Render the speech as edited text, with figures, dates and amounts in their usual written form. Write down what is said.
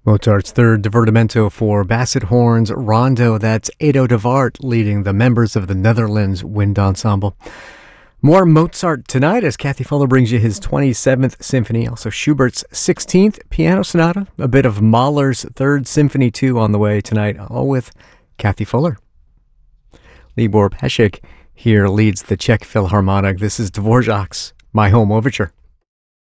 Mozart's third divertimento for basset horns, Rondo. That's Edo de Waart leading the members of the Netherlands Wind Ensemble. More Mozart tonight as Kathy Fuller brings you his 27th Symphony, also Schubert's 16th Piano Sonata, a bit of Mahler's Third Symphony 2 on the way tonight, all with Kathy Fuller. Libor Pesik here leads the Czech Philharmonic. This is Dvorak's My Home Overture.